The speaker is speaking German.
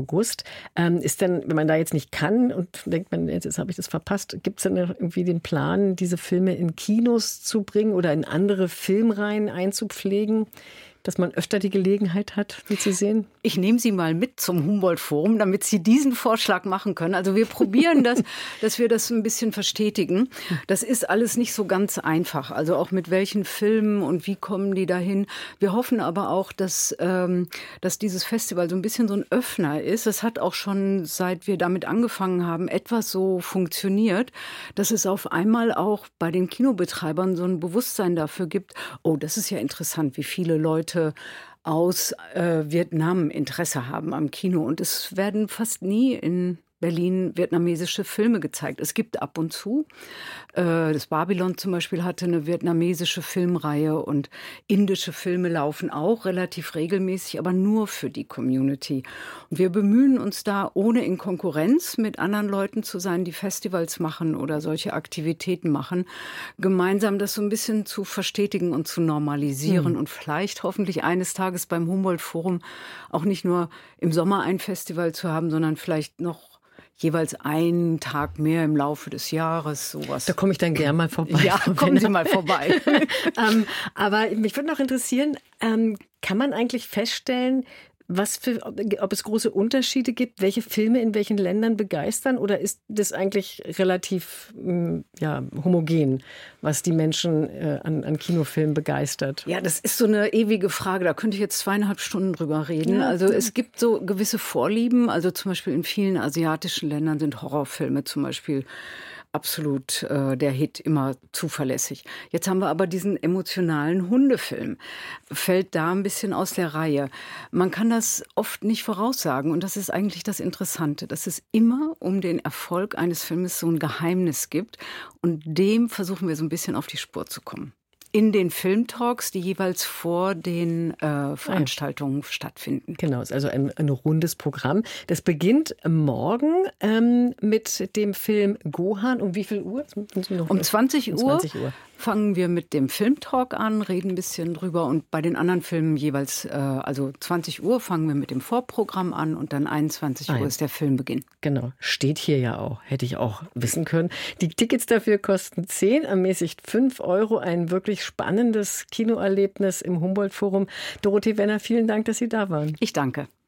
August. Ist denn, wenn man da jetzt nicht kann und denkt man, jetzt habe ich das verpasst, gibt es denn irgendwie den Plan, diese Filme in Kinos zu bringen oder in andere Filmreihen einzupflegen, dass man öfter die Gelegenheit hat, sie zu sehen? Ich nehme Sie mal mit zum Humboldt-Forum, damit Sie diesen Vorschlag machen können. Also wir probieren das, dass wir das ein bisschen verstetigen. Das ist alles nicht so ganz einfach. Also auch mit welchen Filmen und wie kommen die dahin. Wir hoffen aber auch, dass dieses Festival so ein bisschen so ein Öffner ist. Es hat auch schon, seit wir damit angefangen haben, etwas so funktioniert, dass es auf einmal auch bei den Kinobetreibern so ein Bewusstsein dafür gibt, oh, das ist ja interessant, wie viele Leute aus Vietnam Interesse haben am Kino. Und es werden fast nie in Berlin vietnamesische Filme gezeigt. Es gibt ab und zu. Das Babylon zum Beispiel hatte eine vietnamesische Filmreihe und indische Filme laufen auch relativ regelmäßig, aber nur für die Community. Und wir bemühen uns da, ohne in Konkurrenz mit anderen Leuten zu sein, die Festivals machen oder solche Aktivitäten machen, gemeinsam das so ein bisschen zu verstetigen und zu normalisieren und vielleicht hoffentlich eines Tages beim Humboldt-Forum auch nicht nur im Sommer ein Festival zu haben, sondern vielleicht noch jeweils einen Tag mehr im Laufe des Jahres, sowas. Da komme ich dann gerne mal vorbei. Ja, kommen Sie mal vorbei. Aber mich würde noch interessieren, kann man eigentlich feststellen, ob es große Unterschiede gibt, welche Filme in welchen Ländern begeistern, oder ist das eigentlich relativ homogen, was die Menschen an Kinofilmen begeistert? Ja, das ist so eine ewige Frage, da könnte ich jetzt 2,5 Stunden drüber reden. Ja. Also es gibt so gewisse Vorlieben, also zum Beispiel in vielen asiatischen Ländern sind Horrorfilme zum Beispiel absolut der Hit, immer zuverlässig. Jetzt haben wir aber diesen emotionalen Hundefilm. Fällt da ein bisschen aus der Reihe. Man kann das oft nicht voraussagen und das ist eigentlich das Interessante, dass es immer um den Erfolg eines Filmes so ein Geheimnis gibt und dem versuchen wir so ein bisschen auf die Spur zu kommen. In den Filmtalks, die jeweils vor den Veranstaltungen stattfinden. Genau, ist also ein rundes Programm. Das beginnt morgen mit dem Film Gohan. Um wie viel Uhr? Um 20 Uhr. 20 Uhr fangen wir mit dem Filmtalk an, reden ein bisschen drüber und bei den anderen Filmen jeweils, also 20 Uhr fangen wir mit dem Vorprogramm an und dann 21 Uhr ist der Filmbeginn. Genau, steht hier ja auch, hätte ich auch wissen können. Die Tickets dafür kosten 10, ermäßigt 5 Euro. Ein wirklich spannendes Kinoerlebnis im Humboldt-Forum. Dorothee Wenner, vielen Dank, dass Sie da waren. Ich danke.